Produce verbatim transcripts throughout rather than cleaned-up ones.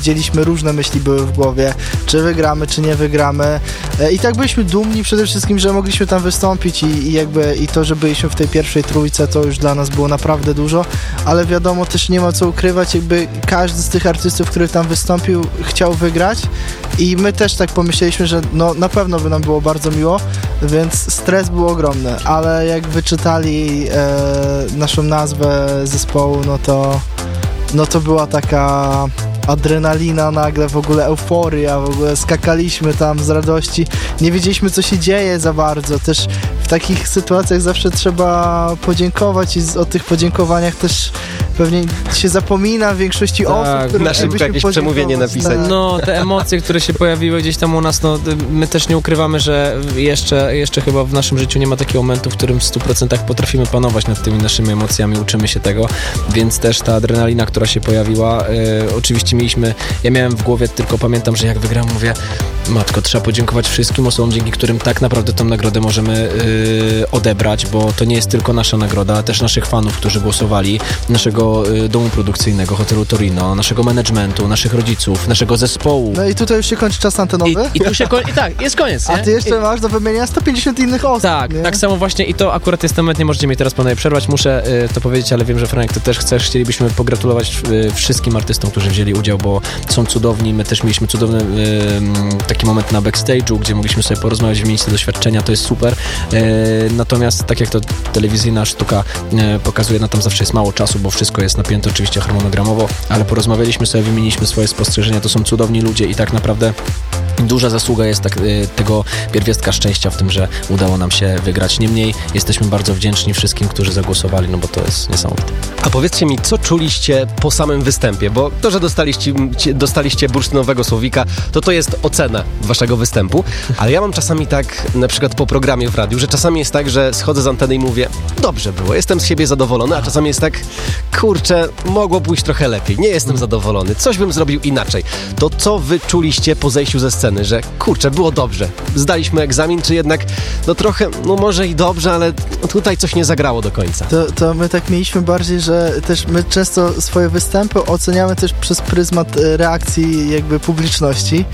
wiedzieliśmy, różne myśli były w głowie, czy wygramy, czy nie wygramy. I tak byliśmy dumni przede wszystkim, że mogliśmy tam wystąpić i, i jakby i to, że byliśmy w tej pierwszej trójce, to już dla nas było naprawdę dużo, ale wiadomo, też nie ma co ukrywać, jakby każdy z tych artystów, który tam wystąpił, chciał wygrać i my też tak pomyśleliśmy, że no na pewno by nam było bardzo miło, więc stres był ogromny, ale jak wyczytali e, naszą nazwę zespołu, no to no to była taka adrenalina, nagle w ogóle euforia, w ogóle skakaliśmy tam z radości, nie wiedzieliśmy, co się dzieje za bardzo, też w takich sytuacjach zawsze trzeba podziękować i z, o tych podziękowaniach też pewnie się zapomina w większości tak, osób, które na szybko jakieś przemówienie napisać. Tak. No, te emocje, które się pojawiły gdzieś tam u nas, no my też nie ukrywamy, że jeszcze, jeszcze chyba w naszym życiu nie ma takiego momentu, w którym w stu procentach potrafimy panować nad tymi naszymi emocjami, uczymy się tego, więc też ta adrenalina, która się pojawiła, y, oczywiście mieliśmy, ja miałem w głowie, tylko pamiętam, że jak wygrałem, mówię, matko, trzeba podziękować wszystkim osobom, dzięki którym tak naprawdę tą nagrodę możemy y, odebrać, bo to nie jest tylko nasza nagroda, ale też naszych fanów, którzy głosowali, naszego y, domu produkcyjnego, hotelu Torino, naszego managementu, naszych rodziców, naszego zespołu. No i tutaj już się kończy czas antenowy. I, i tu się kończy, i tak, jest koniec, nie? A ty jeszcze I, masz do wymienienia sto pięćdziesiąt innych osób. Tak, nie? tak samo właśnie i to akurat jest ten moment, nie możecie mi teraz panowie przerwać, muszę y, to powiedzieć, ale wiem, że Franek, ty też chcesz, chcielibyśmy pogratulować y, wszystkim artystom, którzy wzięli udział, bo są cudowni, my też mieliśmy cudowny y, taki moment na backstage'u, gdzie mogliśmy sobie porozmawiać, wymienić te doświadczenia, to jest super. Y, natomiast tak jak to telewizyjna sztuka y, pokazuje, no tam zawsze jest mało czasu, bo wszystko jest napięte oczywiście harmonogramowo, ale porozmawialiśmy sobie, wymieniliśmy swoje spostrzeżenia, to są cudowni ludzie i tak naprawdę duża zasługa jest tak, y, tego pierwiastka szczęścia w tym, że udało nam się wygrać. Niemniej jesteśmy bardzo wdzięczni wszystkim, którzy zagłosowali, no bo to jest niesamowite. A powiedzcie mi, co czuliście po samym występie? Bo to, że dostaliście, dostaliście bursztynowego słowika, to to jest ocena waszego występu, ale ja mam czasami tak, na przykład po programie w radiu, że czasami jest tak, że schodzę z anteny i mówię, dobrze było, jestem z siebie zadowolony, a czasami jest tak, kurczę, mogło pójść trochę lepiej, nie jestem zadowolony, coś bym zrobił inaczej. To co wy czuliście po zejściu ze sceny, że kurczę, było dobrze, zdaliśmy egzamin, czy jednak, no trochę, no może i dobrze, ale tutaj coś nie zagrało do końca. To, to my tak mieliśmy bardziej, że też my często swoje występy oceniamy też przez pryzmat reakcji jakby publiczności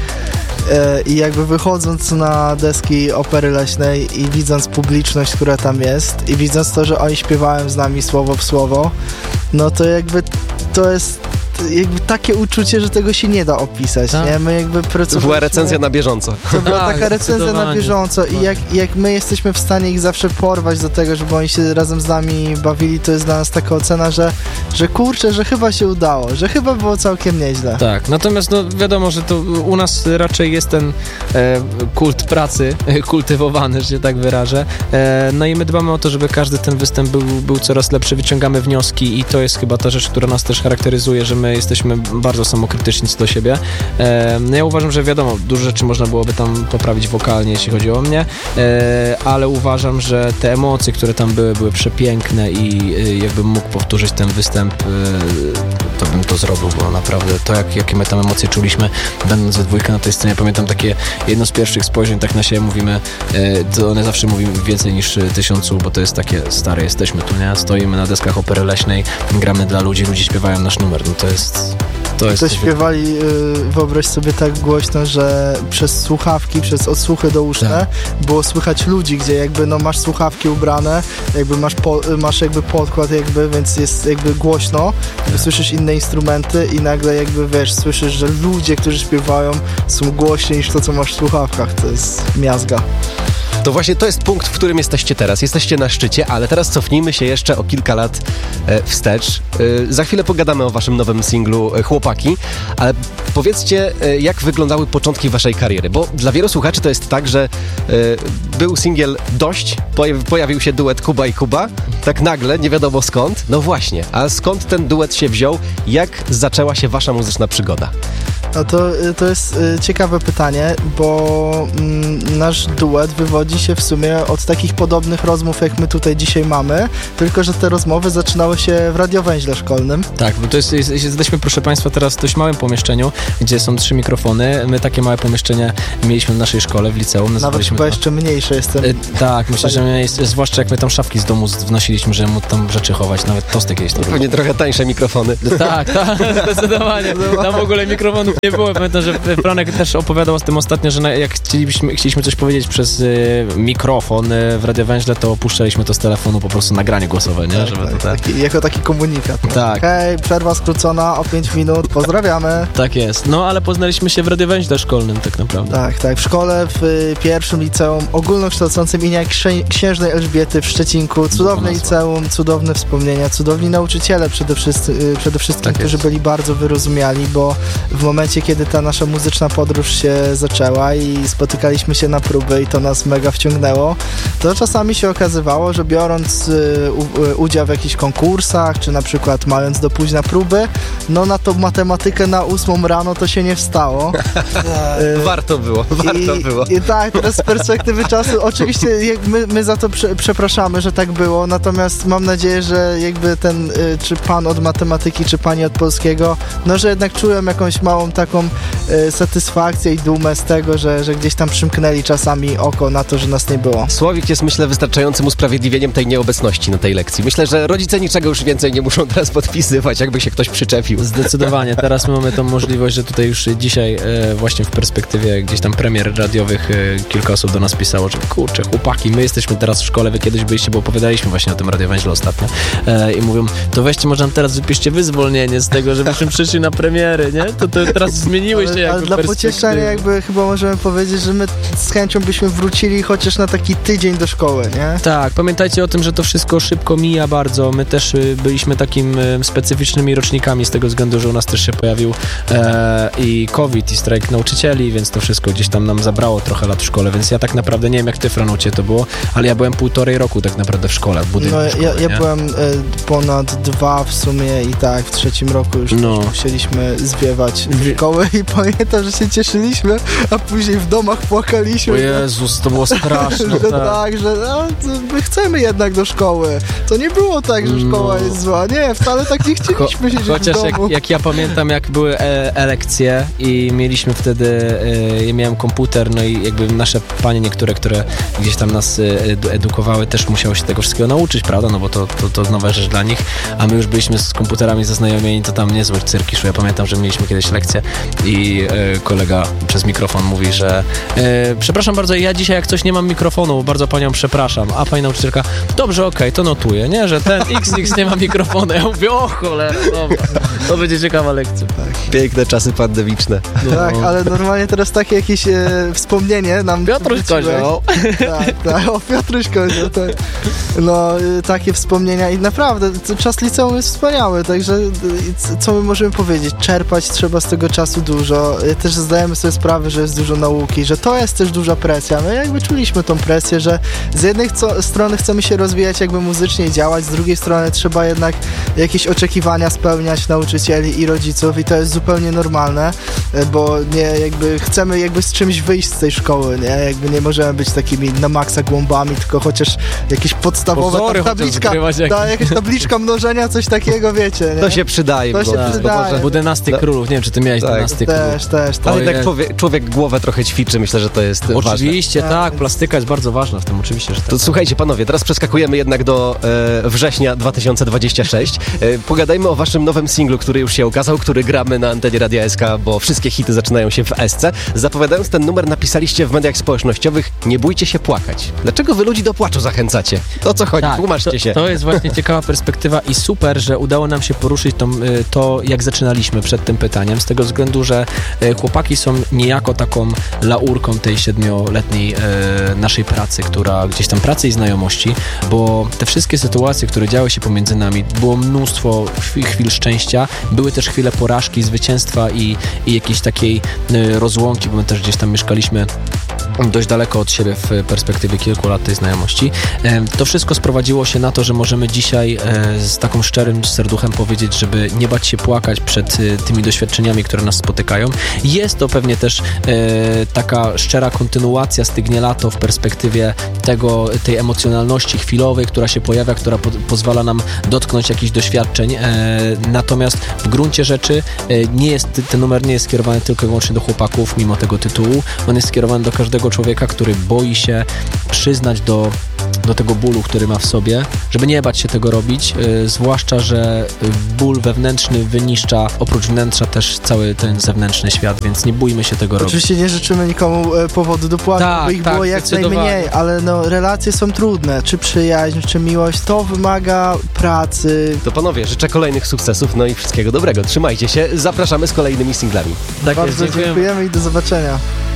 i jakby wychodząc na deski Opery Leśnej i widząc publiczność, która tam jest i widząc to, że oni śpiewają z nami słowo w słowo, no to jakby to jest jakby takie uczucie, że tego się nie da opisać, tak. nie? My jakby pracowaliśmy... To była recenzja na bieżąco. To była taka recenzja na bieżąco i jak, jak my jesteśmy w stanie ich zawsze porwać do tego, żeby oni się razem z nami bawili, to jest dla nas taka ocena, że, że kurczę, że chyba się udało, że chyba było całkiem nieźle. Tak, natomiast no wiadomo, że to u nas raczej jest ten e, kult pracy e, kultywowany, że się tak wyrażę. E, no i my dbamy o to, żeby każdy ten występ był, był coraz lepszy, wyciągamy wnioski i to jest chyba ta rzecz, która nas też charakteryzuje, że my jesteśmy bardzo samokrytyczni co do siebie. E, ja uważam, że wiadomo, dużo rzeczy można byłoby tam poprawić wokalnie, jeśli chodzi o mnie, e, ale uważam, że te emocje, które tam były, były przepiękne i e, jakbym mógł powtórzyć ten występ, e, to bym to zrobił, bo naprawdę to, jak, jakie my tam emocje czuliśmy, będąc we dwójkę na tej scenie, pamiętam takie jedno z pierwszych spojrzeń, tak na siebie mówimy, e, to one zawsze mówimy więcej niż tysiącu, bo to jest takie, stare, jesteśmy tu, nie? Stoimy na deskach Opery Leśnej, gramy dla ludzi, ludzie śpiewają nasz numer, no to jest... To, jest to śpiewali, yy, wyobraź sobie, tak głośno, że przez słuchawki, przez odsłuchy douszne tak. było słychać ludzi, gdzie jakby no masz słuchawki ubrane, jakby masz, po, masz jakby podkład jakby, więc jest jakby głośno, tak. słyszysz inne instrumenty i nagle jakby wiesz, słyszysz, że ludzie, którzy śpiewają są głośniej niż to, co masz w słuchawkach, to jest miazga. To właśnie to jest punkt, w którym jesteście teraz. Jesteście na szczycie, ale teraz cofnijmy się jeszcze o kilka lat e, wstecz. E, za chwilę pogadamy o waszym nowym singlu e, Chłopaki, ale powiedzcie, e, jak wyglądały początki waszej kariery, bo dla wielu słuchaczy to jest tak, że e, był singiel Dość, pojawi, pojawił się duet Kuba i Kuba, tak nagle, nie wiadomo skąd. No właśnie, a skąd ten duet się wziął? Jak zaczęła się wasza muzyczna przygoda? No to, to jest y, ciekawe pytanie, bo mm, nasz duet wywodzi się w sumie od takich podobnych rozmów, jak my tutaj dzisiaj mamy, tylko że te rozmowy zaczynały się w radiowęźle szkolnym. Tak, bo to jest, jest, jesteśmy, proszę Państwa, teraz w dość małym pomieszczeniu, gdzie są trzy mikrofony. My takie małe pomieszczenie mieliśmy w naszej szkole, w liceum. Nawet chyba to... jeszcze mniejsze jestem. Y, tak, myślę, że my jest, zwłaszcza jak my tam szafki z domu wnosiliśmy, żeby mógł tam rzeczy chować, nawet tosty kiedyś to Pewnie trochę tańsze mikrofony. Tak, tak, zdecydowanie. Tam w ogóle mikrofonów Nie było, pamiętam, że Franek też opowiadał o tym ostatnio, że na, jak chcielibyśmy, chcieliśmy coś powiedzieć przez y, mikrofon y, w Radio Węźle, to opuszczaliśmy to z telefonu, po prostu nagranie głosowe, nie? Tak, Żeby tak, to tak. taki, jako taki komunikat. Tak. Hej, przerwa skrócona o pięć minut, pozdrawiamy. Tak jest. No, ale poznaliśmy się w Radio Węźle szkolnym tak naprawdę. Tak, tak. W szkole w y, pierwszym liceum ogólnokształcącym imienia Księ- Księżnej Elżbiety w Szczecinku. Cudowne liceum, cudowne wspomnienia, cudowni nauczyciele przede, wszyscy, y, przede wszystkim, Tak którzy jest. byli bardzo wyrozumiali, bo w momencie, kiedy ta nasza muzyczna podróż się zaczęła i spotykaliśmy się na próby i to nas mega wciągnęło, to czasami się okazywało, że biorąc y, u, y, udział w jakichś konkursach, czy na przykład mając do późna próby, no na tą matematykę na ósmą rano to się nie wstało. Y, Warto było, warto I, było. I tak, teraz z perspektywy czasu, oczywiście jak my, my za to prze, przepraszamy, że tak było, natomiast mam nadzieję, że jakby ten, y, czy pan od matematyki, czy pani od polskiego, no że jednak czułem jakąś małą taką y, satysfakcję i dumę z tego, że, że gdzieś tam przymknęli czasami oko na to, że nas nie było. Słowik jest, myślę, wystarczającym usprawiedliwieniem tej nieobecności na tej lekcji. Myślę, że rodzice niczego już więcej nie muszą teraz podpisywać, jakby się ktoś przyczepił. Zdecydowanie. Teraz my mamy tą możliwość, że tutaj już dzisiaj e, właśnie w perspektywie gdzieś tam premier radiowych e, kilka osób do nas pisało, że kurczę, chłopaki, my jesteśmy teraz w szkole, wy kiedyś byliście, bo opowiadaliśmy właśnie o tym Radio Węźle ostatnio e, i mówią, to weźcie może nam teraz wypiszcie wy zwolnienie z tego, żebyśmy przyszli na premiery, nie? To, to teraz zmieniły się Ale, jakby ale dla perspektywy. pocieszenia jakby chyba możemy powiedzieć, że my z chęcią byśmy wrócili chociaż na taki tydzień do szkoły, nie? Tak, pamiętajcie o tym, że to wszystko szybko mija bardzo. My też y, byliśmy takim y, specyficznymi rocznikami z tego względu, że u nas też się pojawił e, i COVID, i strajk nauczycieli, więc to wszystko gdzieś tam nam zabrało trochę lat w szkole, więc ja tak naprawdę nie wiem, jak ty, Franucie, to było, ale ja byłem półtorej roku tak naprawdę w szkole, w budynku No, szkoły, ja, ja nie? byłem e, ponad dwa w sumie i tak w trzecim roku już No. też musieliśmy zwiewać w szkołę i pamiętam, że się cieszyliśmy, a później w domach płakaliśmy. O Jezus, to było straszne. Że tak. tak, że no, to my chcemy jednak do szkoły. To nie było tak, że szkoła No. jest zła. Nie, wcale tak nie chcieliśmy siedzieć Chociaż w jak, domu. jak ja pamiętam, jak były e, elekcje i mieliśmy wtedy, e, ja miałem komputer, no i jakby nasze panie niektóre, które gdzieś tam nas e, edu- edukowały, też musiały się tego wszystkiego nauczyć, prawda, no bo to, to, to nowa rzecz dla nich, a my już byliśmy z komputerami zaznajomieni, to tam niezłe cyrki szły. Ja pamiętam, że mieliśmy kiedyś lekcję i e, kolega przez mikrofon mówi, że e, przepraszam bardzo, ja dzisiaj jak coś nie mam mikrofonu, bardzo panią przepraszam, a pani nauczycielka, dobrze, okej, okay, to notuję, nie, że ten X X nie ma mikrofonu. Ja mówię, o cholera, dobra, to będzie ciekawa lekcja. Piękne czasy pandemiczne. No. Tak, ale normalnie teraz takie jakieś e, wspomnienie nam Piotruś wróciłeś. Kozioł. Tak, tak, o Piotruś Kozioł, tak. No, y, takie wspomnienia i naprawdę t- czas liceum jest wspaniały, także y, c- co my możemy powiedzieć? Czerpać trzeba z tego czasu dużo. Y, Też zdajemy sobie sprawę, że jest dużo nauki, że to jest też duża presja. My jakby czuliśmy tą presję, że z jednej co- strony chcemy się rozwijać jakby muzycznie i działać, z drugiej strony trzeba jednak jakieś oczekiwania spełniać nauczycieli i rodziców i to jest zupełnie normalne, y, bo nie jakby chcemy jakby z czymś wyjść z tej szkoły, nie? Jakby nie możemy być takimi na maksa głąbami, tylko chociaż jakieś podstawowe Pozory tam, chociaż tabliczka, wykrywać jak- ta, jakaś tabliczka mnożenia, coś takiego, wiecie, nie? To się przydaje. To się bo- przydaje. bo Bo dynastii No. królów, nie wiem, czy ty miałeś Tak. dynastię królów. Też, też, Ale tak. jednak Ojej. człowiek, człowiek głowę trochę ćwiczy, myślę, że to jest ważne. Oczywiście, Tak. tak, plastyka jest bardzo ważna w tym, oczywiście, że tak. To słuchajcie, panowie, teraz przeskakujemy jednak do e, września dwa tysiące dwudziestego szóstego. E, pogadajmy o waszym nowym singlu, który już się ukazał, który gramy na antenie Radia S K, bo wszystkie hity zaczynają się w S C. Zapowiadając ten numer, napisaliście w mediach społecznościowych: nie bójcie się płakać. Dlaczego wy ludzi do płaczu zachęcacie? O co chodzi? Tłumaczcie to, się. to jest właśnie ciekawa perspektywa i super, że udało nam się poruszyć tą, y, to, jak zaczynaliśmy przed tym pytaniem, z tego względu, że y, chłopaki są niejako taką laurką tej siedmioletniej y, naszej pracy, która gdzieś tam pracy i znajomości, bo te wszystkie sytuacje, które działy się pomiędzy nami, było mnóstwo chwil, chwil szczęścia, były też chwile porażki, zwycięstwa i, i jakiejś takiej y, rozłąki, bo my też gdzieś tam mieszkaliśmy dość daleko od siebie w perspektywie kilku lat tej znajomości. E, To wszystko sprowadziło się na to, że możemy dzisiaj e, z taką szczerym serduchem powiedzieć, żeby nie bać się płakać przed e, tymi doświadczeniami, które nas spotykają. Jest to pewnie też e, taka szczera kontynuacja Stygnie lato w perspektywie tego, tej emocjonalności chwilowej, która się pojawia, która po, pozwala nam dotknąć jakichś doświadczeń. E, natomiast w gruncie rzeczy e, nie jest, ten numer nie jest skierowany tylko i wyłącznie do chłopaków, mimo tego tytułu. On jest skierowany do każdego człowieka, który boi się przyznać do do tego bólu, który ma w sobie, żeby nie bać się tego robić, yy, zwłaszcza, że ból wewnętrzny wyniszcza oprócz wnętrza też cały ten zewnętrzny świat, więc nie bójmy się tego robić. Oczywiście nie życzymy nikomu e, powodu do płaczu, tak, bo ich tak, było jak najmniej, ale no relacje są trudne, czy przyjaźń, czy miłość, to wymaga pracy. To panowie, życzę kolejnych sukcesów, no i wszystkiego dobrego. Trzymajcie się, zapraszamy z kolejnymi singlami. Tak Bardzo jest, dziękujemy. dziękujemy i do zobaczenia.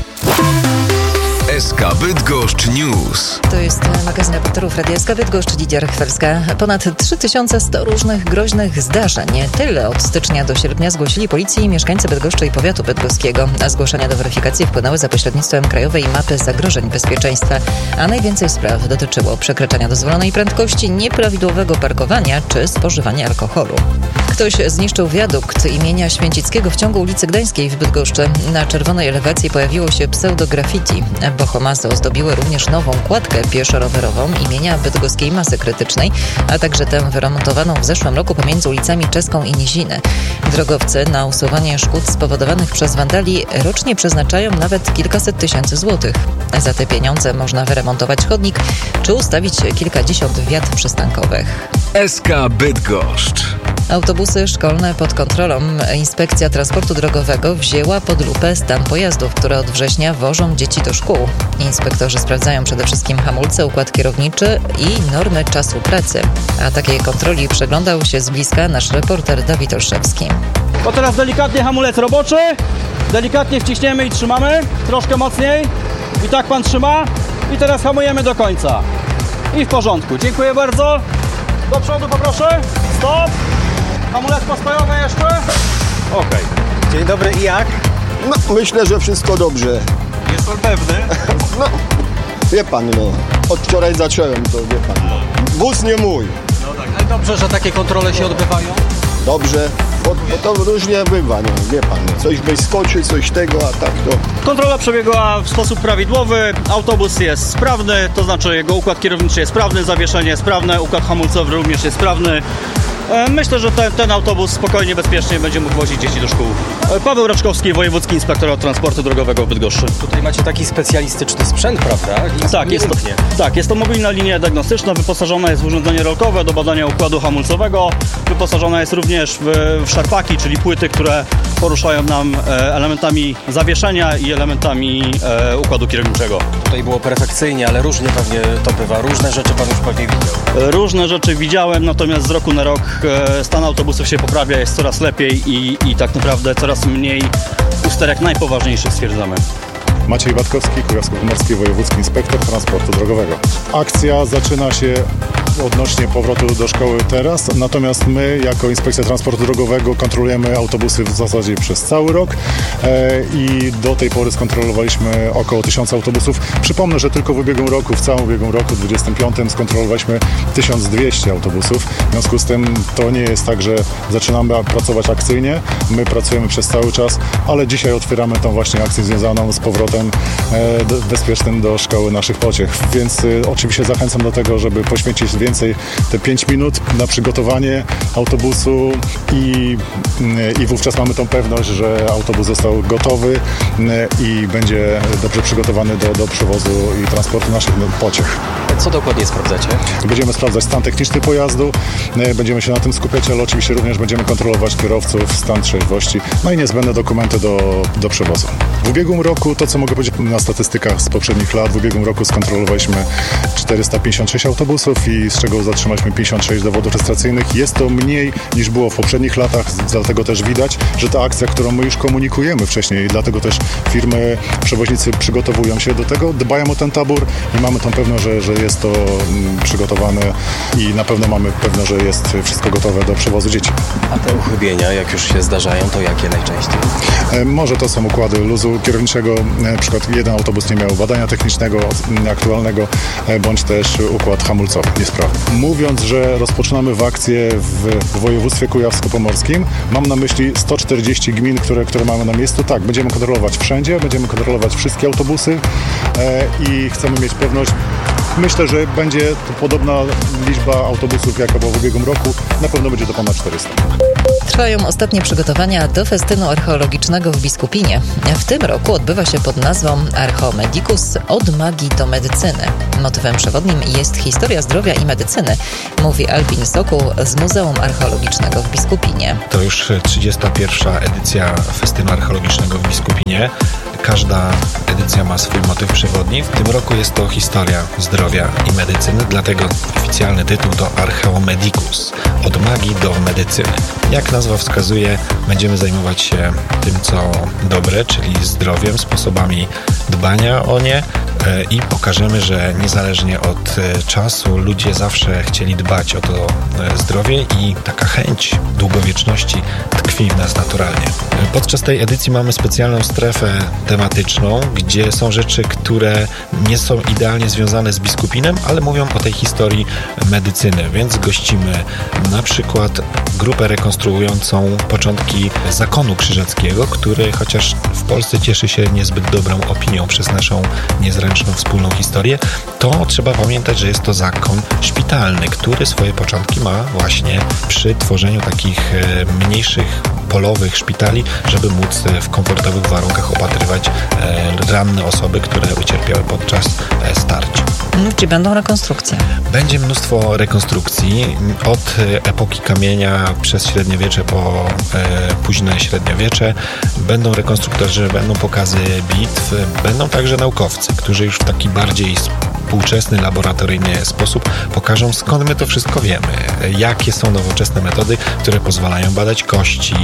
S K Bydgoszcz News. To jest magazyn reporterów Radia S K Bydgoszcz, Lidia Rechwelska. Ponad trzy tysiące sto różnych groźnych zdarzeń. Tyle od stycznia do sierpnia zgłosili policji mieszkańcy Bydgoszczy i powiatu bydgoskiego. A zgłoszenia do weryfikacji wpłynęły za pośrednictwem Krajowej Mapy Zagrożeń Bezpieczeństwa. A najwięcej spraw dotyczyło przekraczania dozwolonej prędkości, nieprawidłowego parkowania czy spożywania alkoholu. Ktoś zniszczył wiadukt imienia Święcickiego w ciągu ulicy Gdańskiej w Bydgoszczy. Na czerwonej elewacji pojawiło się pseudo-graffiti. Bohomasy ozdobiły również nową kładkę pieszo-rowerową imienia Bydgoskiej Masy Krytycznej, a także tę wyremontowaną w zeszłym roku pomiędzy ulicami Czeską i Niziny. Drogowcy na usuwanie szkód spowodowanych przez wandali rocznie przeznaczają nawet kilkaset tysięcy złotych. Za te pieniądze można wyremontować chodnik czy ustawić kilkadziesiąt wiat przystankowych. S K Bydgoszcz. Autobusy szkolne pod kontrolą. Inspekcja Transportu Drogowego wzięła pod lupę stan pojazdów, które od września wożą dzieci do szkół. Inspektorzy sprawdzają przede wszystkim hamulce, układ kierowniczy i normy czasu pracy. A takiej kontroli przyglądał się z bliska nasz reporter Dawid Olszewski. To teraz delikatnie hamulec roboczy, delikatnie wciśniemy i trzymamy, troszkę mocniej i tak pan trzyma i teraz hamujemy do końca. I w porządku, dziękuję bardzo. Do przodu poproszę, stop. Hamulec postojowy jeszcze? Okej. Okay. Dzień dobry, i jak? No, myślę, że wszystko dobrze. Jest pan pewny? No, wie pan, no. Od wczoraj zacząłem, to wie pan, no. Wóz nie mój. No tak, ale dobrze, że takie kontrole się odbywają? Dobrze, bo, bo to różnie bywa, no, wie pan, no. Coś wyskoczy, coś tego, a tak to... Kontrola przebiegła w sposób prawidłowy, autobus jest sprawny, to znaczy jego układ kierowniczy jest sprawny, zawieszenie jest sprawne, układ hamulcowy również jest sprawny. Myślę, że ten, ten autobus spokojnie, bezpiecznie będzie mógł wozić dzieci do szkół. Paweł Raczkowski, Wojewódzki Inspektorat Transportu Drogowego w Bydgoszczy. Tutaj macie taki specjalistyczny sprzęt, prawda? Nic tak, jest to, tak, jest to mobilna linia diagnostyczna, wyposażona jest w urządzenie rolkowe do badania układu hamulcowego. Wyposażona jest również w, w szarpaki, czyli płyty, które poruszają nam e, elementami zawieszenia i elementami e, układu kierowniczego. Tutaj było perfekcyjnie, ale różnie pewnie to bywa. Różne rzeczy pan już pewnie widział. Różne rzeczy widziałem, natomiast z roku na rok stan autobusów się poprawia, jest coraz lepiej i, i tak naprawdę coraz mniej usterek najpoważniejszych stwierdzamy. Maciej Batkowski, Kujawsko-Pomorski Wojewódzki Inspektor Transportu Drogowego. Akcja zaczyna się odnośnie powrotu do szkoły teraz, natomiast my jako Inspekcja Transportu Drogowego kontrolujemy autobusy w zasadzie przez cały rok e, i do tej pory skontrolowaliśmy około tysiąc autobusów. Przypomnę, że tylko w ubiegłym roku, w całym ubiegłym roku dwudziestym piątym skontrolowaliśmy tysiąc dwieście autobusów. W związku z tym to nie jest tak, że zaczynamy pracować akcyjnie, my pracujemy przez cały czas, ale dzisiaj otwieramy tą właśnie akcję związaną z powrotem e, do, bezpiecznym do szkoły naszych pociech. Więc e, oczywiście zachęcam do tego, żeby poświęcić więcej te pięć minut na przygotowanie autobusu i, i wówczas mamy tą pewność, że autobus został gotowy i będzie dobrze przygotowany do, do przewozu i transportu naszych pociech. Co dokładnie sprawdzacie? Będziemy sprawdzać stan techniczny pojazdu, będziemy się na tym skupiać, ale oczywiście również będziemy kontrolować kierowców, stan trzeźwości, no i niezbędne dokumenty do, do przewozu. W ubiegłym roku, to co mogę powiedzieć na statystykach z poprzednich lat, w ubiegłym roku skontrolowaliśmy czterysta pięćdziesiąt sześć autobusów i z czego zatrzymaliśmy pięćdziesiąt sześć dowodów rejestracyjnych. Jest to mniej niż było w poprzednich latach, dlatego też widać, że ta akcja, którą my już komunikujemy wcześniej, dlatego też firmy, przewoźnicy przygotowują się do tego, dbają o ten tabor i mamy tą pewność, że, że jest to przygotowane i na pewno mamy pewność, że jest wszystko gotowe do przewozu dzieci. A te uchybienia, jak już się zdarzają, to jakie najczęściej? Może to są układy luzu kierowniczego, na przykład jeden autobus nie miał badania technicznego aktualnego, bądź też układ hamulcowy niesprawny. Mówiąc, że rozpoczynamy w akcję w województwie kujawsko-pomorskim, mam na myśli sto czterdzieści gmin, które, które mamy na miejscu. Tak, będziemy kontrolować wszędzie, będziemy kontrolować wszystkie autobusy e, i chcemy mieć pewność, Myślę, że będzie to podobna liczba autobusów jaka była w ubiegłym roku. Na pewno będzie to ponad czterysta. Trwają ostatnie przygotowania do festynu archeologicznego w Biskupinie. W tym roku odbywa się pod nazwą Archeomedicus – od magii do medycyny. Motywem przewodnim jest historia zdrowia i medycyny, mówi Albin Sokół z Muzeum Archeologicznego w Biskupinie. To już trzydziesta pierwsza edycja festynu archeologicznego w Biskupinie. Każda edycja ma swój motyw przewodni. W tym roku jest to historia zdrowia i medycyny, dlatego oficjalny tytuł to Archeomedicus – od magii do medycyny. Jak nazwa wskazuje, będziemy zajmować się tym, co dobre, czyli zdrowiem, sposobami dbania o nie i pokażemy, że niezależnie od czasu ludzie zawsze chcieli dbać o to zdrowie i taka chęć długowieczności tkwi w nas naturalnie. Podczas tej edycji mamy specjalną strefę tematyczną, gdzie są rzeczy, które nie są idealnie związane z Biskupinem, ale mówią o tej historii medycyny, więc gościmy na przykład grupę rekonstruującą początki zakonu krzyżackiego, który chociaż w Polsce cieszy się niezbyt dobrą opinią przez naszą niezręczną wspólną historię, to trzeba pamiętać, że jest to zakon szpitalny, który swoje początki ma właśnie przy tworzeniu takich mniejszych polowych szpitali, żeby móc w komfortowych warunkach opatrywać ranne osoby, które ucierpiały podczas starć. Czy będą rekonstrukcje? Będzie mnóstwo rekonstrukcji od epoki kamienia przez średniowiecze po e, późne średniowiecze. Będą rekonstruktorzy, będą pokazy bitw, będą także naukowcy, którzy już w taki bardziej współczesny, laboratoryjny sposób pokażą, skąd my to wszystko wiemy. Jakie są nowoczesne metody, które pozwalają badać kości,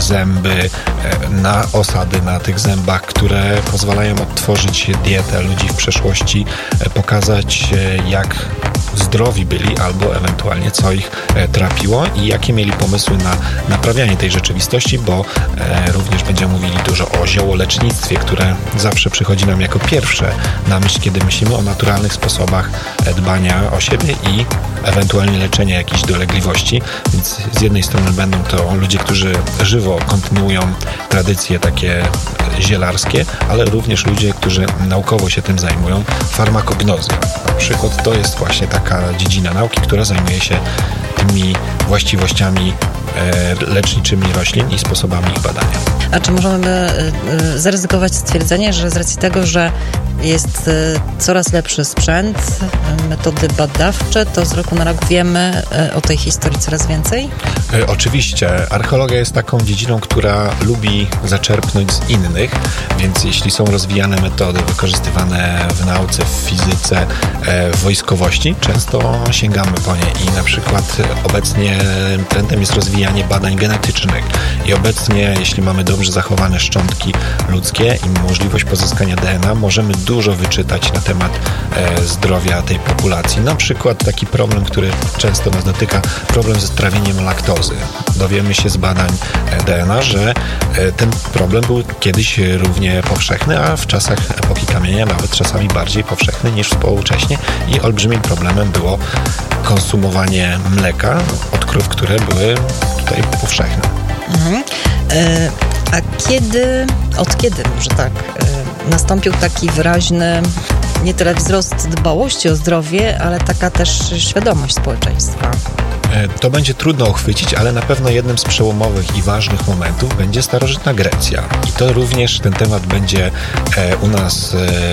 zęby, na osady na tych zębach, które pozwalają odtworzyć dietę ludzi w przeszłości, pokazać, jak zdrowi byli albo ewentualnie co ich trapiło i jakie mieli pomysły na naprawianie tej rzeczywistości, bo również będziemy mówili dużo o ziołolecznictwie, które zawsze przychodzi nam jako pierwsze na myśl, kiedy myślimy o naturalnych sposobach dbania o siebie i ewentualnie leczenia jakichś dolegliwości. Więc z jednej strony będą to ludzie, którzy żywo kontynuują tradycje takie zielarskie, ale również ludzie, którzy naukowo się tym zajmują. Farmakognozy na przykład to jest właśnie taka dziedzina nauki, która zajmuje się tymi właściwościami leczniczymi roślin i sposobami ich badania. A czy możemy zaryzykować stwierdzenie, że z racji tego, że jest coraz lepszy sprzęt, metody badawcze, to z roku na rok wiemy o tej historii coraz więcej? Oczywiście. Archeologia jest taką dziedziną, która lubi zaczerpnąć z innych, więc jeśli są rozwijane metody wykorzystywane w nauce, w fizyce, w wojskowości, często sięgamy po nie i na przykład obecnie trendem jest rozwijanie badań genetycznych i obecnie, jeśli mamy dobrze zachowane szczątki ludzkie i możliwość pozyskania D N A, możemy dużo wyczytać na temat e, zdrowia tej populacji. Na przykład taki problem, który często nas dotyka, problem ze trawieniem laktozy. Dowiemy się z badań D N A, że e, ten problem był kiedyś równie powszechny, a w czasach epoki kamienia nawet czasami bardziej powszechny niż współcześnie i olbrzymim problemem było konsumowanie mleka od krów, które były tutaj powszechne. Mhm. E, a kiedy, od kiedy może tak, e, nastąpił taki wyraźny nie tyle wzrost dbałości o zdrowie, ale taka też świadomość społeczeństwa? To będzie trudno uchwycić, ale na pewno jednym z przełomowych i ważnych momentów będzie starożytna Grecja. I to również ten temat będzie e, u nas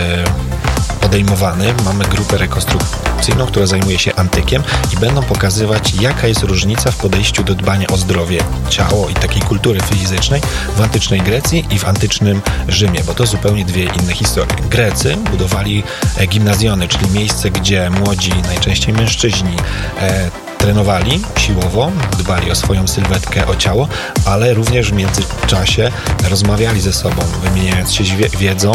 e, podejmowany. Mamy grupę rekonstrukcyjną, która zajmuje się antykiem i będą pokazywać, jaka jest różnica w podejściu do dbania o zdrowie, ciało i takiej kultury fizycznej w antycznej Grecji i w antycznym Rzymie, bo to zupełnie dwie inne historie. Grecy budowali gimnazjony, czyli miejsce, gdzie młodzi, najczęściej mężczyźni, e, trenowali siłowo, dbali o swoją sylwetkę, o ciało, ale również w międzyczasie rozmawiali ze sobą, wymieniając się wiedzą,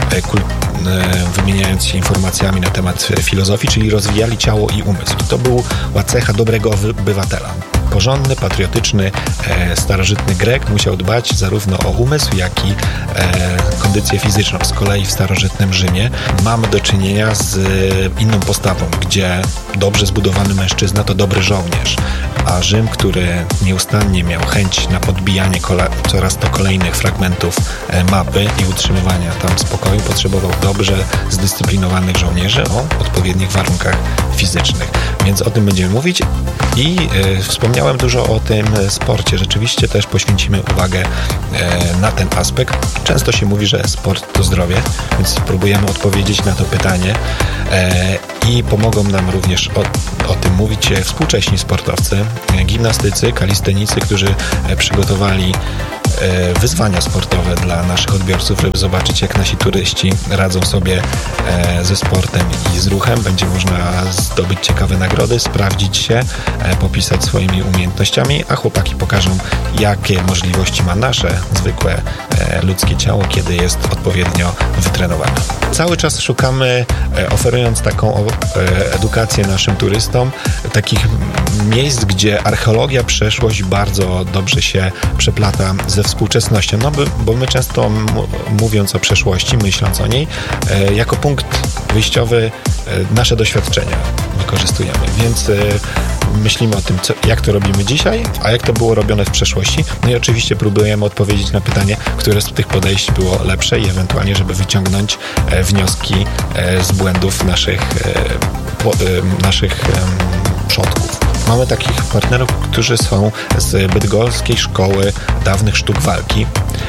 wymieniając się informacjami na temat filozofii, czyli rozwijali ciało i umysł. I to była cecha dobrego obywatela. porządny, patriotyczny, e, starożytny Grek musiał dbać zarówno o umysł, jak i e, kondycję fizyczną. Z kolei w starożytnym Rzymie mamy do czynienia z inną postawą, gdzie dobrze zbudowany mężczyzna to dobry żołnierz, a Rzym, który nieustannie miał chęć na podbijanie kole- coraz to kolejnych fragmentów e, mapy i utrzymywania tam spokoju, potrzebował dobrze zdyscyplinowanych żołnierzy o odpowiednich warunkach fizycznych. Więc o tym będziemy mówić i e, wspomniałem dużo o tym sporcie. Rzeczywiście też poświęcimy uwagę e, na ten aspekt. Często się mówi, że sport to zdrowie, więc spróbujemy odpowiedzieć na to pytanie e, i pomogą nam również o, o tym mówić współcześni sportowcy, gimnastycy, kalistenicy, którzy przygotowali wyzwania sportowe dla naszych odbiorców, żeby zobaczyć, jak nasi turyści radzą sobie ze sportem i z ruchem. Będzie można zdobyć ciekawe nagrody, sprawdzić się, popisać swoimi umiejętnościami, a chłopaki pokażą, jakie możliwości ma nasze zwykłe ludzkie ciało, kiedy jest odpowiednio wytrenowane. Cały czas szukamy, oferując taką edukację naszym turystom, takich miejsc, gdzie archeologia, przeszłość bardzo dobrze się przeplata ze współczesnością, no by, bo my często m- mówiąc o przeszłości, myśląc o niej, e, jako punkt wyjściowy e, nasze doświadczenia wykorzystujemy, więc e, myślimy o tym, co, jak to robimy dzisiaj, a jak to było robione w przeszłości, no i oczywiście próbujemy odpowiedzieć na pytanie, które z tych podejść było lepsze i ewentualnie, żeby wyciągnąć e, wnioski e, z błędów naszych, e, po, e, naszych e, przodków. Mamy takich partnerów, którzy są z bydgoskiej szkoły dawnych sztuk walki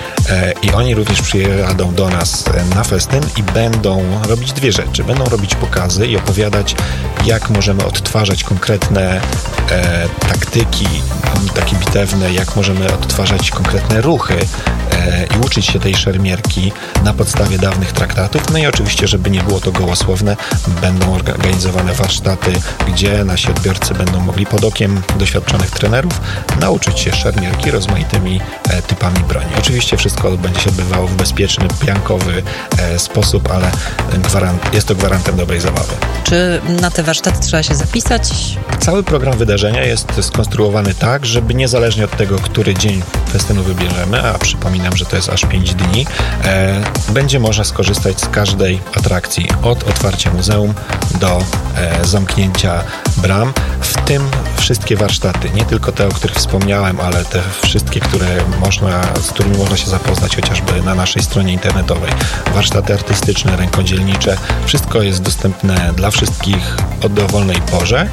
i oni również przyjadą do nas na festyn i będą robić dwie rzeczy. Będą robić pokazy i opowiadać, jak możemy odtwarzać konkretne e, taktyki, takie bitewne, jak możemy odtwarzać konkretne ruchy e, i uczyć się tej szermierki na podstawie dawnych traktatów. No i oczywiście, żeby nie było to gołosłowne, będą organizowane warsztaty, gdzie nasi odbiorcy będą mogli pod okiem doświadczonych trenerów nauczyć się szermierki rozmaitymi e, typami broni. Oczywiście wszystko będzie się odbywało w bezpieczny, piankowy e, sposób, ale gwarant, jest to gwarantem dobrej zabawy. Czy na te warsztaty trzeba się zapisać? Cały program wydarzenia jest skonstruowany tak, żeby niezależnie od tego, który dzień festynu wybierzemy, a przypominam, że to jest aż pięć dni, e, będzie można skorzystać z każdej atrakcji, od otwarcia muzeum do e, zamknięcia bram, w tym wszystkie warsztaty, nie tylko te, o których wspomniałem, ale te wszystkie, które można, z którymi można się zapoznać chociażby na naszej stronie internetowej. Warsztaty artystyczne, rękodzielnicze, wszystko jest dostępne dla wszystkich o dowolnej porze.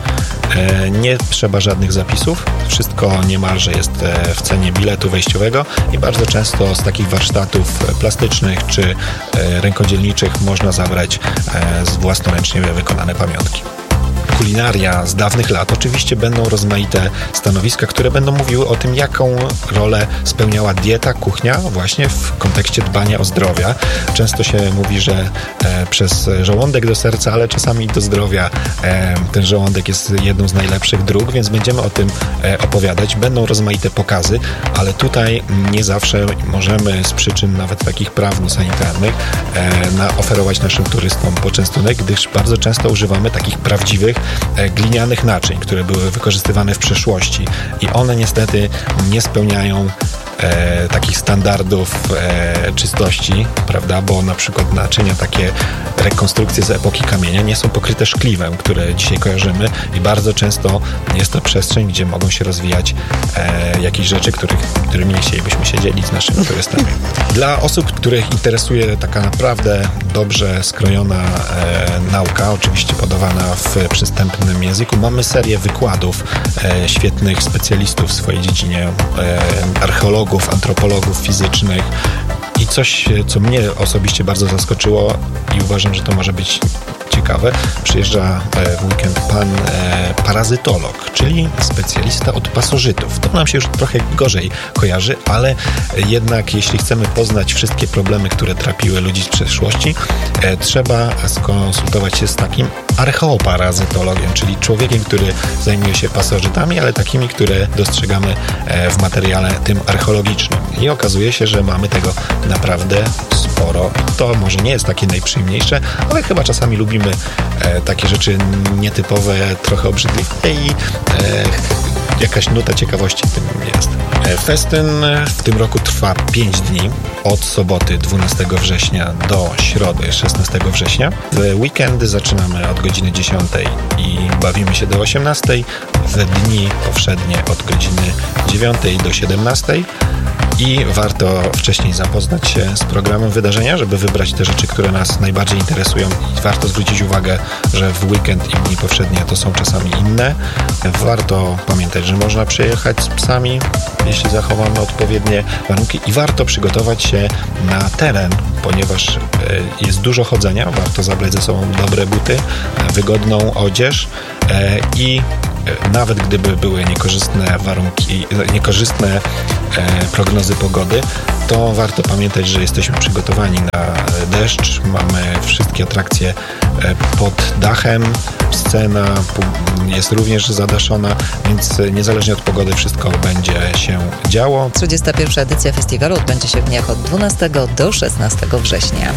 Nie trzeba żadnych zapisów, wszystko niemalże jest w cenie biletu wejściowego i bardzo często z takich warsztatów plastycznych czy rękodzielniczych można zabrać własnoręcznie wykonane pamiątki. Kulinaria z dawnych lat. Oczywiście będą rozmaite stanowiska, które będą mówiły o tym, jaką rolę spełniała dieta, kuchnia właśnie w kontekście dbania o zdrowia. Często się mówi, że e, przez żołądek do serca, ale czasami do zdrowia e, ten żołądek jest jedną z najlepszych dróg, więc będziemy o tym e, opowiadać. Będą rozmaite pokazy, ale tutaj nie zawsze możemy z przyczyn nawet takich prawno-sanitarnych e, na, oferować naszym turystom poczęstunek, gdyż bardzo często używamy takich prawdziwych glinianych naczyń, które były wykorzystywane w przeszłości i one niestety nie spełniają e, takich standardów e, czystości, prawda, bo na przykład naczynia takie rekonstrukcje z epoki kamienia nie są pokryte szkliwem, które dzisiaj kojarzymy i bardzo często jest to przestrzeń, gdzie mogą się rozwijać e, jakieś rzeczy, których, którymi nie chcielibyśmy się dzielić z naszymi turystami. Dla osób, których interesuje taka naprawdę dobrze skrojona e, nauka, oczywiście podawana w przystępnym języku, mamy serię wykładów e, świetnych specjalistów w swojej dziedzinie, e, archeologów, antropologów fizycznych i coś, co mnie osobiście bardzo zaskoczyło i uważam, że to może być ciekawe. Przyjeżdża w weekend pan e, parazytolog, czyli specjalista od pasożytów. To nam się już trochę gorzej kojarzy, ale jednak jeśli chcemy poznać wszystkie problemy, które trapiły ludzi z przeszłości, e, trzeba skonsultować się z takim archeoparazytologiem, czyli człowiekiem, który zajmuje się pasożytami, ale takimi, które dostrzegamy e, w materiale tym archeologicznym. I okazuje się, że mamy tego naprawdę sporo. To może nie jest takie najprzyjemniejsze, ale chyba czasami lubimy e, takie rzeczy nietypowe, trochę obrzydliwe i e, jakaś nuta ciekawości w tym jest. Festyn w tym roku trwa pięć dni, od soboty dwunastego września do środy szesnastego września. W weekendy zaczynamy od godziny dziesiątej i bawimy się do osiemnastej, w dni powszednie od godziny dziewiątej do siedemnastej. I warto wcześniej zapoznać się z programem wydarzenia, żeby wybrać te rzeczy, które nas najbardziej interesują. I warto zwrócić uwagę, że w weekend i dni powszednie to są czasami inne. Warto pamiętać, że można przyjechać z psami, jeśli zachowamy odpowiednie warunki. I warto przygotować się na teren, ponieważ jest dużo chodzenia. Warto zabrać ze sobą dobre buty, wygodną odzież i nawet gdyby były niekorzystne warunki, niekorzystne e, prognozy pogody, to warto pamiętać, że jesteśmy przygotowani na deszcz. Mamy wszystkie atrakcje e, pod dachem. Scena jest również zadaszona, więc niezależnie od pogody wszystko będzie się działo. trzydziesta pierwsza edycja festiwalu odbędzie się w dniach od dwunastego do szesnastego września.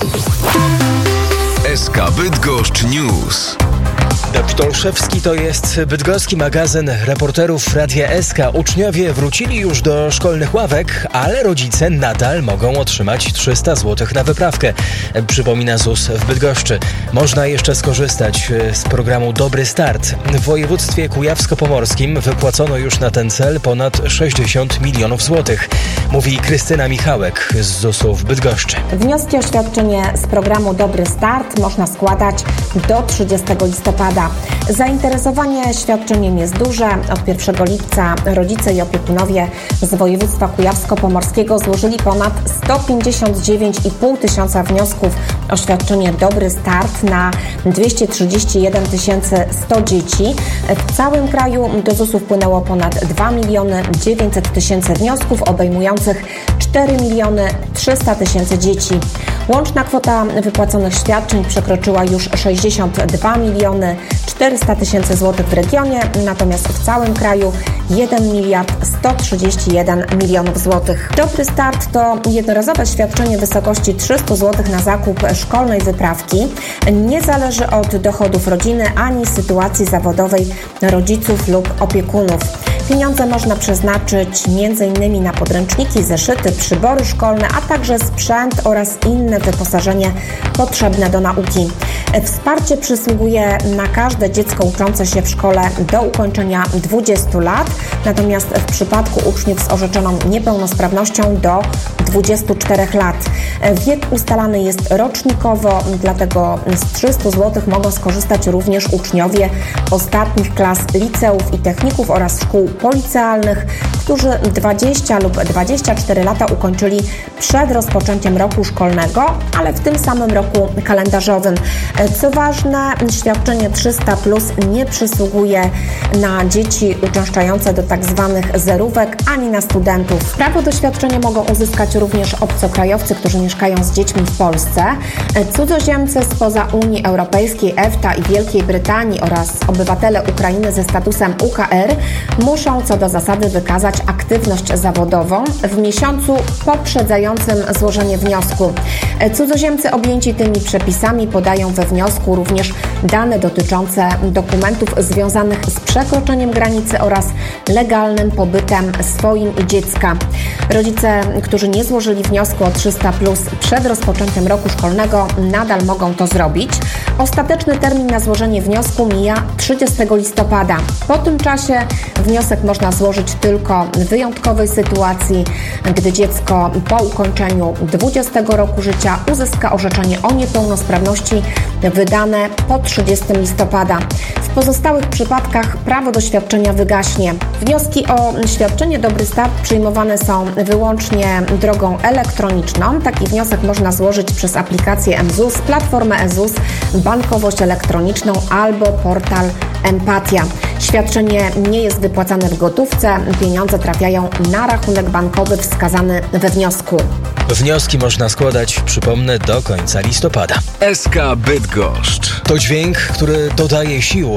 S K Bydgoszcz News. Dawid Olszewski, to jest bydgoski magazyn reporterów Radia S K. Uczniowie wrócili już do szkolnych ławek, ale rodzice nadal mogą otrzymać trzysta złotych na wyprawkę. Przypomina Z U S w Bydgoszczy. Można jeszcze skorzystać z programu Dobry Start. W województwie kujawsko-pomorskim wypłacono już na ten cel ponad sześćdziesiąt milionów złotych. Mówi Krystyna Michałek z Z U S u w Bydgoszczy. Wnioski o świadczenie z programu Dobry Start można składać do trzydziestego listopada. Zainteresowanie świadczeniem jest duże. Od pierwszego lipca rodzice i opiekunowie z województwa kujawsko-pomorskiego złożyli ponad sto pięćdziesiąt dziewięć i pół tysiąca wniosków o świadczenie Dobry Start na dwieście trzydzieści jeden tysięcy sto dzieci. W całym kraju do Z U S u wpłynęło ponad dwa miliony dziewięćset tysięcy wniosków obejmujących cztery miliony trzysta tysięcy dzieci. Łączna kwota wypłaconych świadczeń przekroczyła już sześćdziesiąt dwa miliony czterysta tysięcy złotych w regionie, natomiast w całym kraju jeden miliard sto trzydzieści jeden milionów złotych. Dobry Start to jednorazowe świadczenie w wysokości trzysta złotych na zakup szkolnej wyprawki. Nie zależy od dochodów rodziny ani sytuacji zawodowej rodziców lub opiekunów. Pieniądze można przeznaczyć między innymi na podręczniki, zeszyty, przybory szkolne, a także sprzęt oraz inne wyposażenie potrzebne do nauki. Wsparcie przysługuje na każde dziecko uczące się w szkole do ukończenia dwudziestu lat, natomiast w przypadku uczniów z orzeczoną niepełnosprawnością do dwudziestu czterech lat. Wiek ustalany jest rocznikowo, dlatego z trzystu złotych mogą skorzystać również uczniowie ostatnich klas liceów i techników oraz szkół policealnych, którzy dwadzieścia lub dwadzieścia cztery lata ukończyli przed rozpoczęciem roku szkolnego, ale w tym samym roku kalendarzowym. Co ważne, świadczenie trzysta plus nie przysługuje na dzieci uczęszczające do tzw. zerówek ani na studentów. Prawo do świadczenia mogą uzyskać również obcokrajowcy, którzy mieszkają z dziećmi w Polsce, cudzoziemcy spoza Unii Europejskiej, EFTA i Wielkiej Brytanii oraz obywatele Ukrainy ze statusem U K R muszą co do zasady wykazać aktywność zawodową w miesiącu poprzedzającym złożenie wniosku. Cudzoziemcy objęci tymi przepisami podają we wniosku również dane dotyczące dokumentów związanych z przekroczeniem granicy oraz legalnym pobytem swoim i dziecka. Rodzice, którzy nie złożyli wniosku o trzysta plus przed rozpoczęciem roku szkolnego, nadal mogą to zrobić. Ostateczny termin na złożenie wniosku mija trzydziestego listopada. Po tym czasie wniosek można złożyć tylko w wyjątkowej sytuacji, gdy dziecko po ukończeniu dwudziestego roku życia uzyska orzeczenie o niepełnosprawności wydane po trzydziestego listopada. W pozostałych przypadkach prawo do świadczenia wygaśnie. Wnioski o świadczenie Dobry Start przyjmowane są wyłącznie drogą elektroniczną. Taki wniosek można złożyć przez aplikację M Z U S, platformę E Z U S, bankowość elektroniczną albo portal Empatia. Świadczenie nie jest wypłacane w gotówce, pieniądze trafiają na rachunek bankowy wskazany we wniosku. Wnioski można składać, przypomnę, do końca listopada. S K Bydgoszcz. To dźwięk, który dodaje sił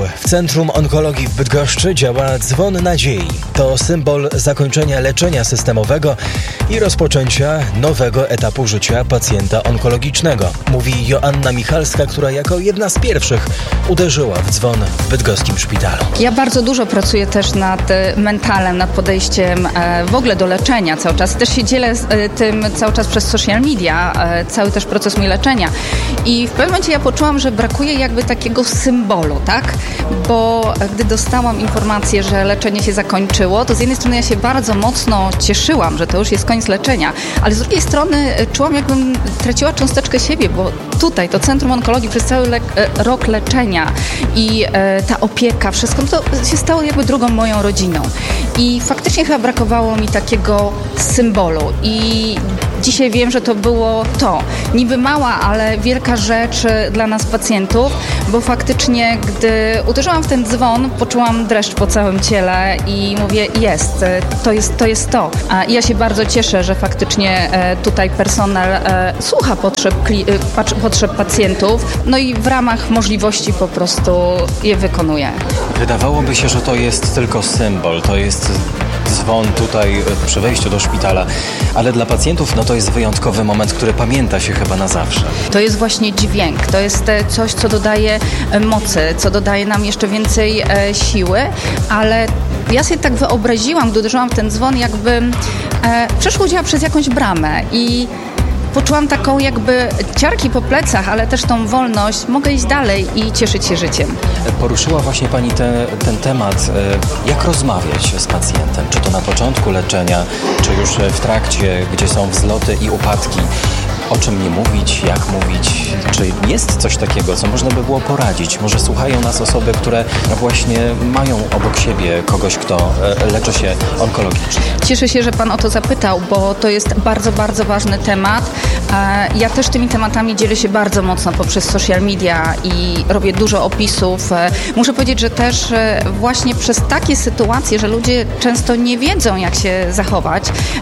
W Centrum Onkologii w Bydgoszczy działa dzwon nadziei. To symbol zakończenia leczenia systemowego i rozpoczęcia nowego etapu życia pacjenta onkologicznego, mówi Joanna Michalska, która jako jedna z pierwszych uderzyła w dzwon w bydgoskim szpitalu. Ja bardzo dużo pracuję też nad mentalem, nad podejściem w ogóle do leczenia cały czas. Też się dzielę tym cały czas przez social media, cały też proces mój leczenia. I w pewnym momencie ja poczułam, że brakuje jakby takiego symbolu, tak? Bo gdy dostałam informację, że leczenie się zakończyło, to z jednej strony ja się bardzo mocno cieszyłam, że to już jest koniec leczenia, ale z drugiej strony czułam, jakbym traciła cząsteczkę siebie, bo tutaj to Centrum Onkologii przez cały le- rok leczenia i e, ta opieka, wszystko, no to się stało jakby drugą moją rodziną. I faktycznie chyba brakowało mi takiego symbolu i dzisiaj wiem, że to było to. Niby mała, ale wielka rzecz dla nas pacjentów, bo faktycznie, gdy uderzyłam w ten dzwon, poczułam dreszcz po całym ciele i mówię, jest, to jest to. Jest to. I ja się bardzo cieszę, że faktycznie tutaj personel słucha potrzeb, potrzeb pacjentów, no i w ramach możliwości po prostu je wykonuje. Wydawałoby się, że to jest tylko symbol, to jest dzwon tutaj przy wejściu do szpitala, ale dla pacjentów no to jest wyjątkowy moment, który pamięta się chyba na zawsze. To jest właśnie dźwięk, to jest coś, co dodaje mocy, co dodaje nam jeszcze więcej e, siły, ale ja sobie tak wyobraziłam, gdy uderzyłam w ten dzwon, jakby e, przeszkodziła przez jakąś bramę i poczułam taką jakby ciarki po plecach, ale też tą wolność. Mogę iść dalej i cieszyć się życiem. Poruszyła właśnie Pani te, ten temat, jak rozmawiać z pacjentem. Czy to na początku leczenia, czy już w trakcie, gdzie są wzloty i upadki. O czym nie mówić, jak mówić, czy jest coś takiego, co można by było poradzić? Może słuchają nas osoby, które właśnie mają obok siebie kogoś, kto leczy się onkologicznie. Cieszę się, że Pan o to zapytał, bo to jest bardzo, bardzo ważny temat. Ja też tymi tematami dzielę się bardzo mocno poprzez social media i robię dużo opisów. Muszę powiedzieć, że też właśnie przez takie sytuacje, że ludzie często nie wiedzą, jak się zachować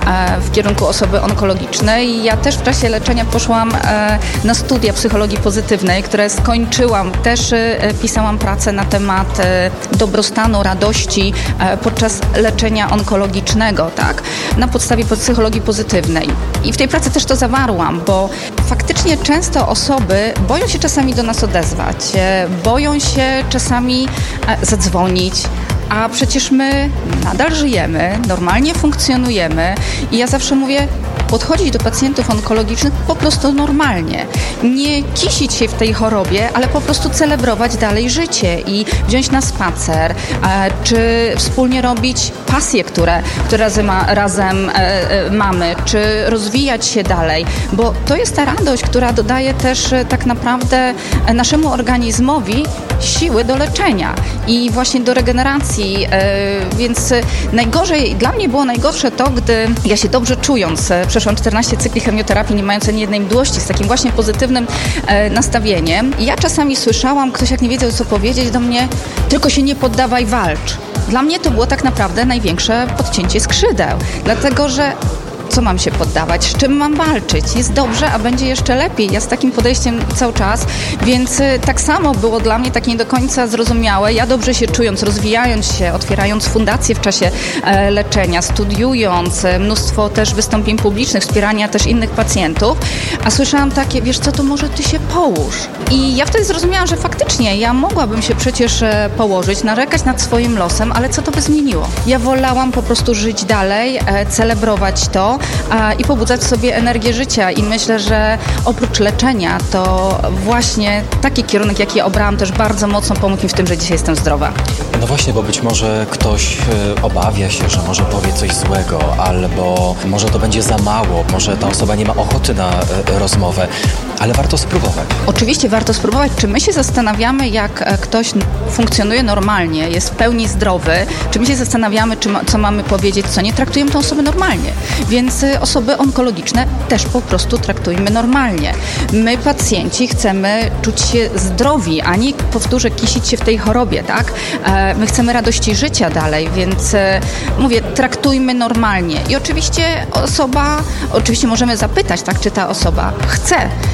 w kierunku osoby onkologicznej. Ja też w czasie leczenia poszłam na studia psychologii pozytywnej, które skończyłam. Też pisałam pracę na temat dobrostanu, radości podczas leczenia onkologicznego, tak? Na podstawie psychologii pozytywnej. I w tej pracy też to zawarłam, bo faktycznie często osoby boją się czasami do nas odezwać, boją się czasami zadzwonić, a przecież my nadal żyjemy, normalnie funkcjonujemy i ja zawsze mówię, podchodzić do pacjentów onkologicznych po prostu normalnie. Nie kisić się w tej chorobie, ale po prostu celebrować dalej życie i wziąć na spacer, czy wspólnie robić pasje, które, które razem, razem mamy, czy rozwijać się dalej, bo to jest ta radość, która dodaje też tak naprawdę naszemu organizmowi siły do leczenia i właśnie do regeneracji, więc najgorzej, dla mnie było najgorsze to, gdy ja się dobrze czując, przeszłam czternaście cykli chemioterapii, nie mając ani jednej mdłości, z takim właśnie pozytywnym nastawieniem. I ja czasami słyszałam, ktoś jak nie wiedział, co powiedzieć do mnie, tylko się nie poddawaj, walcz. Dla mnie to było tak naprawdę największe podcięcie skrzydeł, dlatego że co mam się poddawać, z czym mam walczyć? Jest dobrze, a będzie jeszcze lepiej. Ja z takim podejściem cały czas, więc tak samo było dla mnie takie nie do końca zrozumiałe. Ja dobrze się czując, rozwijając się, otwierając fundacje w czasie e, leczenia, studiując, e, mnóstwo też wystąpień publicznych, wspierania też innych pacjentów, a słyszałam takie, wiesz co, to może ty się połóż. I ja wtedy zrozumiałam, że faktycznie ja mogłabym się przecież e, położyć, narzekać nad swoim losem, ale co to by zmieniło? Ja wolałam po prostu żyć dalej, e, celebrować to, i pobudzać w sobie energię życia i myślę, że oprócz leczenia to właśnie taki kierunek, jaki ja obrałam, też bardzo mocno pomógł mi w tym, że dzisiaj jestem zdrowa. No właśnie, bo być może ktoś obawia się, że może powie coś złego, albo może to będzie za mało, może ta osoba nie ma ochoty na rozmowę, ale warto spróbować. Oczywiście warto spróbować. Czy my się zastanawiamy, jak ktoś funkcjonuje normalnie, jest w pełni zdrowy, czy my się zastanawiamy, czy ma, co mamy powiedzieć, co nie, traktujemy tę osobę normalnie. Więc osoby onkologiczne też po prostu traktujmy normalnie. My, pacjenci, chcemy czuć się zdrowi, a nie, powtórzę, kisić się w tej chorobie, tak? My chcemy radości życia dalej, więc mówię, traktujmy normalnie. I oczywiście osoba, oczywiście możemy zapytać, tak, czy ta osoba chce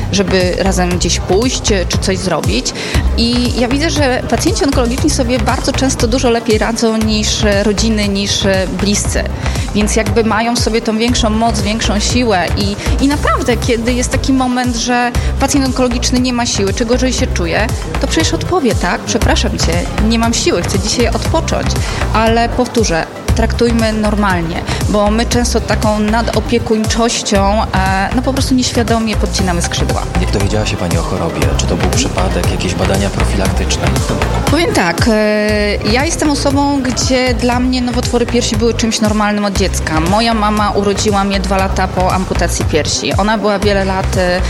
żeby razem gdzieś pójść, czy coś zrobić. I ja widzę, że pacjenci onkologiczni sobie bardzo często dużo lepiej radzą niż rodziny, niż bliscy. Więc jakby mają sobie tą większą moc, większą siłę i, i naprawdę, kiedy jest taki moment, że pacjent onkologiczny nie ma siły, czy gorzej się czuje, to przecież odpowie, tak, przepraszam cię, nie mam siły, chcę dzisiaj odpocząć, ale powtórzę, traktujmy normalnie, bo my często taką nadopiekuńczością e, no po prostu nieświadomie podcinamy skrzydła. Jak dowiedziała się Pani o chorobie? Czy to był przypadek, jakieś badania profilaktyczne? Powiem tak, e, ja jestem osobą, gdzie dla mnie nowotwory piersi były czymś normalnym od dziecka. Moja mama urodziła mnie dwa lata po amputacji piersi. Ona była wiele lat e,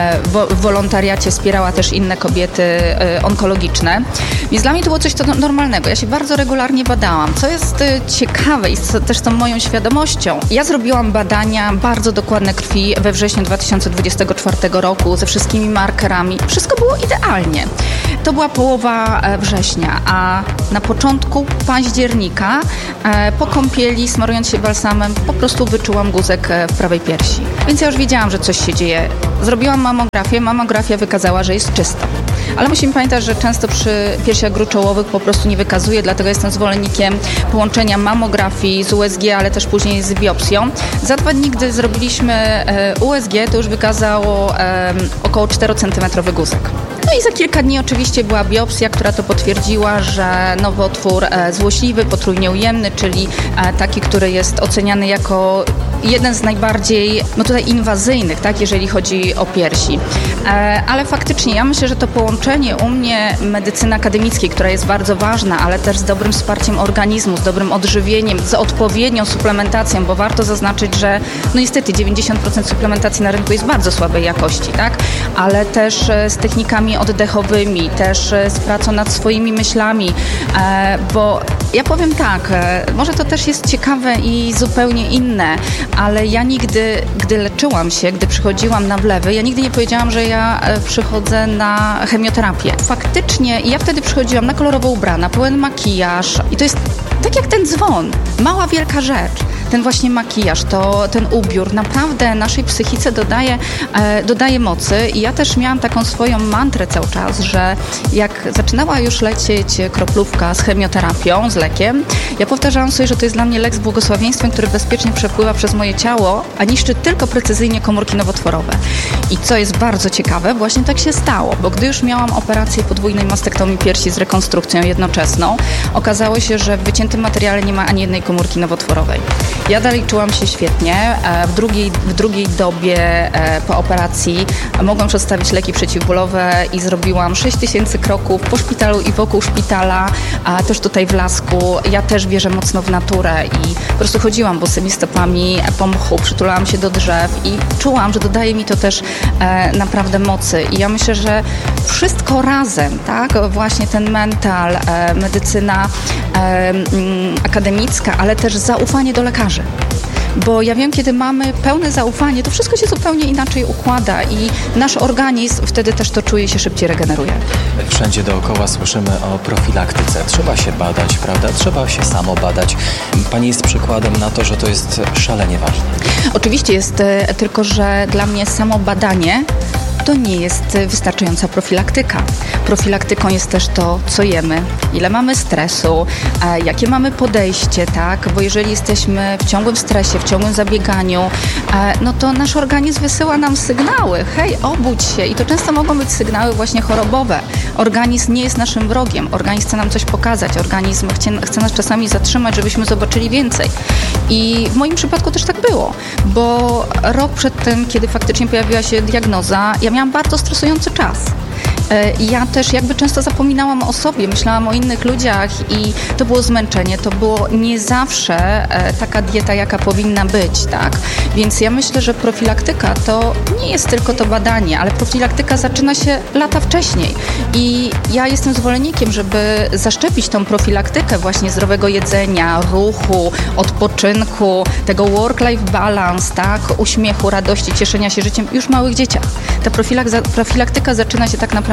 w wolontariacie, wspierała też inne kobiety e, onkologiczne, więc dla mnie to było coś to normalnego. Ja się bardzo regularnie badałam, co jest e, ciekawe i co też tą moją świadomością. Ja zrobiłam badania bardzo dokładne krwi we wrześniu dwa tysiące dwudziestego czwartego roku ze wszystkimi markerami. Wszystko było idealnie. To była połowa września, a na początku października e, po kąpieli, smarując się balsamem, po prostu wyczułam guzek w prawej piersi. Więc ja już wiedziałam, że coś się dzieje. Zrobiłam mamografię, mamografia wykazała, że jest czysto. Ale musimy pamiętać, że często przy piersiach gruczołowych po prostu nie wykazuje, dlatego jestem zwolennikiem połączenia mamografii z U S G, ale też później z biopsją. Za dwa dni, gdy zrobiliśmy U S G, to już wykazało e, około czterocentymetrowy guzek. No i za kilka dni oczywiście była biopsja, która to potwierdziła, że nowotwór e, złośliwy, potrójnie ujemny, czyli e, taki, który jest oceniany jako jeden z najbardziej, no tutaj inwazyjnych, tak, jeżeli chodzi o piersi. E, ale faktycznie ja myślę, że to połączenie u mnie medycyny akademickiej, która jest bardzo ważna, ale też z dobrym wsparciem organizmu, z dobrym odżywieniem, z odpowiednią suplementacją, bo warto zaznaczyć, że no niestety dziewięćdziesiąt procent suplementacji na rynku jest bardzo słabej jakości, tak, ale też e, z technikami oddechowymi, też e, z pracą nad swoimi myślami, e, bo ja powiem tak, e, może to też jest ciekawe i zupełnie inne, ale ja nigdy, gdy leczyłam się, gdy przychodziłam na wlewy, ja nigdy nie powiedziałam, że ja przychodzę na chemioterapię. Faktycznie ja wtedy przychodziłam na kolorowo ubrana, pełen makijaż i to jest tak jak ten dzwon, mała, wielka rzecz. Ten właśnie makijaż, to, ten ubiór naprawdę naszej psychice dodaje, e, dodaje mocy i ja też miałam taką swoją mantrę cały czas, że jak zaczynała już lecieć kroplówka z chemioterapią, z lekiem, ja powtarzałam sobie, że to jest dla mnie lek z błogosławieństwem, który bezpiecznie przepływa przez moje ciało, a niszczy tylko precyzyjnie komórki nowotworowe. I co jest bardzo ciekawe, właśnie tak się stało, bo gdy już miałam operację podwójnej mastektomii piersi z rekonstrukcją jednoczesną, okazało się, że w wyciętym materiale nie ma ani jednej komórki nowotworowej. Ja dalej czułam się świetnie. W drugiej, w drugiej dobie po operacji mogłam przedstawić leki przeciwbólowe i zrobiłam sześć tysięcy kroków po szpitalu i wokół szpitala, a też tutaj w Lasku. Ja też wierzę mocno w naturę i po prostu chodziłam bosymi stopami po mchu, przytulałam się do drzew i czułam, że dodaje mi to też e, naprawdę mocy. I ja myślę, że wszystko razem, tak, właśnie ten mental, e, medycyna e, akademicka, ale też zaufanie do lekarzy. Bo ja wiem, kiedy mamy pełne zaufanie, to wszystko się zupełnie inaczej układa i nasz organizm wtedy też to czuje i się szybciej regeneruje. Wszędzie dookoła słyszymy o profilaktyce. Trzeba się badać, prawda? Trzeba się samo badać. Pani jest przykładem na to, że to jest szalenie ważne. Oczywiście jest, tylko że dla mnie samo badanie to nie jest wystarczająca profilaktyka. Profilaktyką jest też to, co jemy, ile mamy stresu, e, jakie mamy podejście, tak? Bo jeżeli jesteśmy w ciągłym stresie, w ciągłym zabieganiu, e, no to nasz organizm wysyła nam sygnały. Hej, obudź się. I to często mogą być sygnały właśnie chorobowe. Organizm nie jest naszym wrogiem. Organizm chce nam coś pokazać. Organizm chce, chce nas czasami zatrzymać, żebyśmy zobaczyli więcej. I w moim przypadku też tak było, bo rok przed tym, kiedy faktycznie pojawiła się diagnoza, ja miałam bardzo stresujący czas. Ja też jakby często zapominałam o sobie, myślałam o innych ludziach i to było zmęczenie, to było nie zawsze taka dieta, jaka powinna być, tak? Więc ja myślę, że profilaktyka to nie jest tylko to badanie, ale profilaktyka zaczyna się lata wcześniej i ja jestem zwolennikiem, żeby zaszczepić tą profilaktykę właśnie zdrowego jedzenia, ruchu, odpoczynku, tego work-life balance, tak? Uśmiechu, radości, cieszenia się życiem już w małych dzieciach. Ta profilaktyka zaczyna się tak naprawdę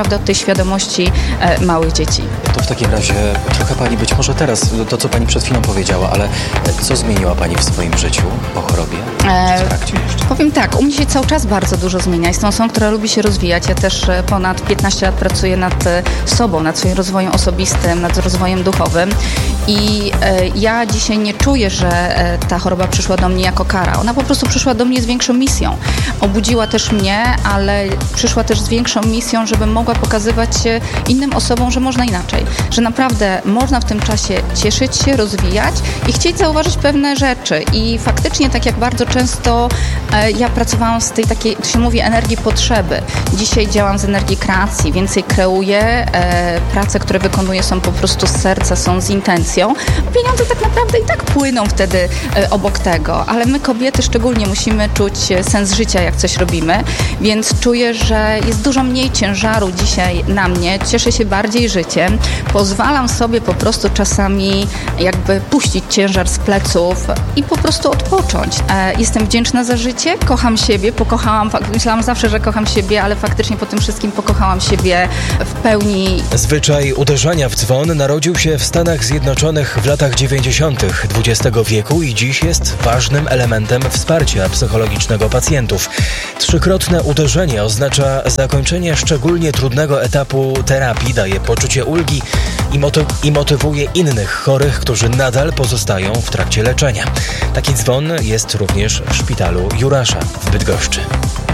naprawdę od tej świadomości e, małych dzieci. To w takim razie trochę pani być może teraz, to co pani przed chwilą powiedziała, ale co zmieniła pani w swoim życiu po chorobie? E, w trakcie jeszcze? Powiem tak, u mnie się cały czas bardzo dużo zmienia. Jestem osobą, która lubi się rozwijać. Ja też e, ponad piętnaście lat pracuję nad e, sobą, nad swoim rozwojem osobistym, nad rozwojem duchowym i e, ja dzisiaj nie czuję, że e, ta choroba przyszła do mnie jako kara. Ona po prostu przyszła do mnie z większą misją. Obudziła też mnie, ale przyszła też z większą misją, żebym mogła pokazywać się innym osobom, że można inaczej. Że naprawdę można w tym czasie cieszyć się, rozwijać i chcieć zauważyć pewne rzeczy. I faktycznie, tak jak bardzo często e, ja pracowałam z tej takiej, to się mówi, energii potrzeby. Dzisiaj działam z energii kreacji, więcej kreuję. E, prace, które wykonuję, są po prostu z serca, są z intencją. Pieniądze tak naprawdę i tak płyną wtedy e, obok tego, ale my kobiety szczególnie musimy czuć sens życia, jak coś robimy, więc czuję, że jest dużo mniej ciężaru dzisiaj na mnie, cieszę się bardziej życiem, pozwalam sobie po prostu czasami jakby puścić ciężar z pleców i po prostu odpocząć. E, jestem wdzięczna za życie, kocham siebie, pokochałam, myślałam zawsze, że kocham siebie, ale faktycznie po tym wszystkim pokochałam siebie w pełni. Zwyczaj uderzania w dzwon narodził się w Stanach Zjednoczonych w latach dziewięćdziesiątych dwudziestego wieku i dziś jest ważnym elementem wsparcia psychologicznego pacjentów. Trzykrotne uderzenie oznacza zakończenie szczególnie trudnego etapu terapii, daje poczucie ulgi i, moty- i motywuje innych chorych, którzy nadal pozostają w trakcie leczenia. Taki dzwon jest również w szpitalu Jurasza w Bydgoszczy.